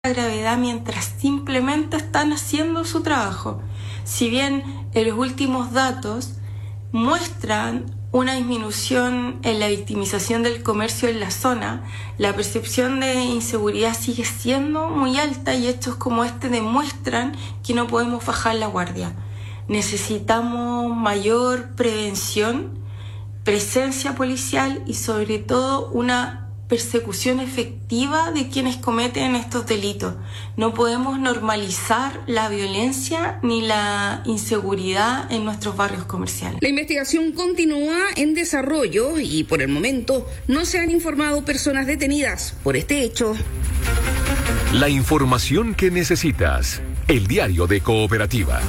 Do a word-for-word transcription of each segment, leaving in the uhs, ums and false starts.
gravedad mientras simplemente están haciendo su trabajo. Si bien en los últimos datos muestran una disminución en la victimización del comercio en la zona, la percepción de inseguridad sigue siendo muy alta y hechos como este demuestran que no podemos bajar la guardia. Necesitamos mayor prevención, presencia policial y sobre todo una persecución efectiva de quienes cometen estos delitos. No podemos normalizar la violencia ni la inseguridad en nuestros barrios comerciales. La investigación continúa en desarrollo y por el momento no se han informado personas detenidas por este hecho. La información que necesitas. El diario de Cooperativa.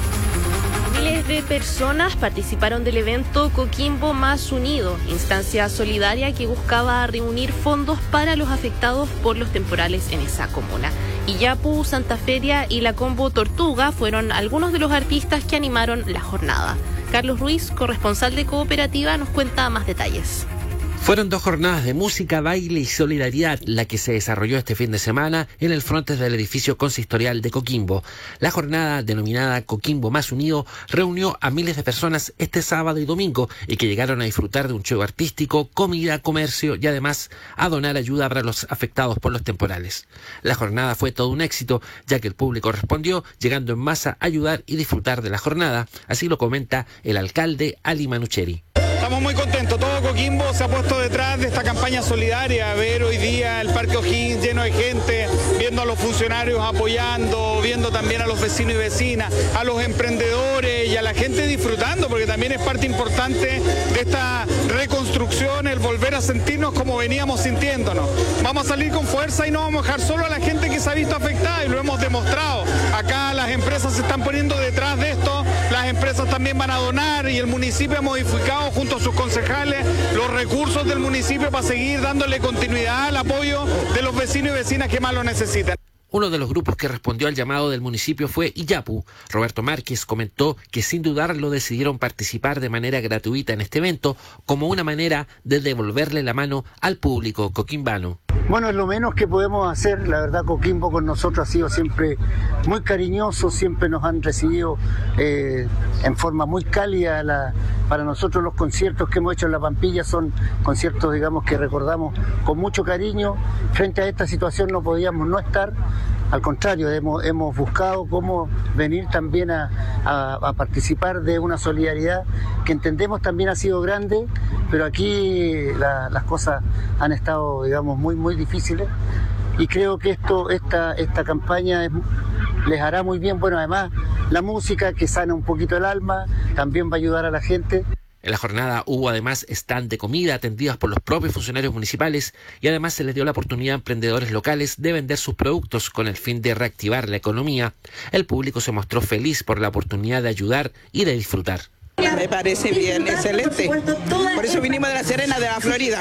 Miles de personas participaron del evento Coquimbo Más Unido, instancia solidaria que buscaba reunir fondos para los afectados por los temporales en esa comuna. Iyapu, Santa Feria y la Combo Tortuga fueron algunos de los artistas que animaron la jornada. Carlos Ruiz, corresponsal de Cooperativa, nos cuenta más detalles. Fueron dos jornadas de música, baile y solidaridad la que se desarrolló este fin de semana en el frontis del edificio consistorial de Coquimbo. La jornada, denominada Coquimbo Más Unido, reunió a miles de personas este sábado y domingo y que llegaron a disfrutar de un show artístico, comida, comercio y además a donar ayuda para los afectados por los temporales. La jornada fue todo un éxito, ya que el público respondió, llegando en masa a ayudar y disfrutar de la jornada. Así lo comenta el alcalde Ali Manucheri. Estamos muy contentos, todo Coquimbo se ha puesto detrás de esta campaña solidaria, ver hoy día el Parque O'Higgins lleno de gente, viendo a los funcionarios apoyando, viendo también a los vecinos y vecinas, a los emprendedores y a la gente disfrutando, porque también es parte importante de esta reconstrucción, el volver a sentirnos como veníamos sintiéndonos. Vamos a salir con fuerza y no vamos a dejar solo a la gente que se ha visto afectada y lo hemos demostrado. Acá las empresas se están poniendo detrás de esto, las empresas también van a donar y el municipio ha modificado junto a sus concejales los recursos del municipio para seguir dándole continuidad al apoyo de los vecinos y vecinas que más lo necesitan. Uno de los grupos que respondió al llamado del municipio fue Iyapu. Roberto Márquez comentó que sin dudarlo decidieron participar de manera gratuita en este evento como una manera de devolverle la mano al público coquimbano. Bueno, es lo menos que podemos hacer. La verdad, Coquimbo con nosotros ha sido siempre muy cariñoso, siempre nos han recibido eh, en forma muy cálida. La, para nosotros los conciertos que hemos hecho en La Pampilla son conciertos, digamos, que recordamos con mucho cariño. Frente a esta situación no podíamos no estar. Al contrario, hemos, hemos buscado cómo venir también a, a, a participar de una solidaridad que entendemos también ha sido grande, pero aquí la, las cosas han estado, digamos, muy, muy difíciles y creo que esto, esta, esta campaña es, les hará muy bien. Bueno, además, la música que sana un poquito el alma también va a ayudar a la gente. En la jornada hubo además stand de comida atendidas por los propios funcionarios municipales y además se les dio la oportunidad a emprendedores locales de vender sus productos con el fin de reactivar la economía. El público se mostró feliz por la oportunidad de ayudar y de disfrutar. Me parece bien, excelente. Por eso vinimos de La Serena, de la Florida.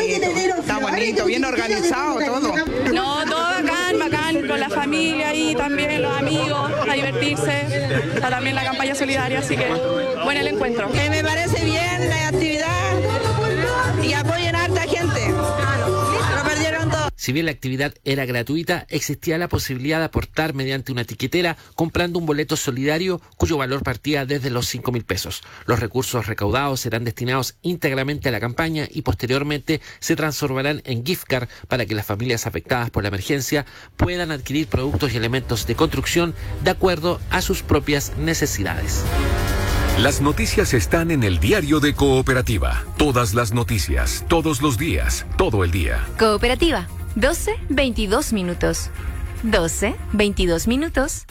Está bonito, bien organizado todo. No, todo bacán, bacán, con la familia y también los amigos, a divertirse. Está también la campaña solidaria, así que bueno el encuentro. Eh, me parece bien la actividad y apoyen a harta gente. Lo perdieron todo. Si bien la actividad era gratuita, existía la posibilidad de aportar mediante una etiquetera comprando un boleto solidario cuyo valor partía desde los cinco mil pesos. Los recursos recaudados serán destinados íntegramente a la campaña y posteriormente se transformarán en gift card para que las familias afectadas por la emergencia puedan adquirir productos y elementos de construcción de acuerdo a sus propias necesidades. Las noticias están en el diario de Cooperativa. Todas las noticias, todos los días, todo el día. Cooperativa, doce veintidós minutos. doce veintidós minutos.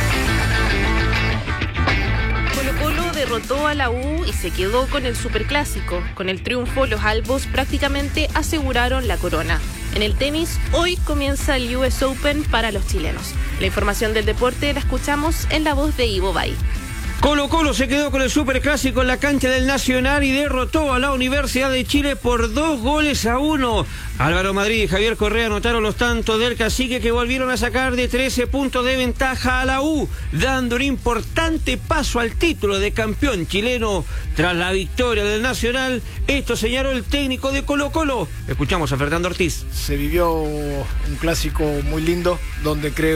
Colo-Colo derrotó a la U y se quedó con el superclásico. Con el triunfo, los albos prácticamente aseguraron la corona. En el tenis, hoy comienza el U S Open para los chilenos. La información del deporte la escuchamos en la voz de Ivo Bay. Colo Colo se quedó con el Superclásico en la cancha del Nacional y derrotó a la Universidad de Chile por dos goles a uno. Álvaro Madrid y Javier Correa anotaron los tantos del Cacique, que volvieron a sacar de trece puntos de ventaja a la U, dando un importante paso al título de campeón chileno tras la victoria del Nacional. Esto señaló el técnico de Colo Colo. Escuchamos a Fernando Ortiz. Se vivió un clásico muy lindo donde creo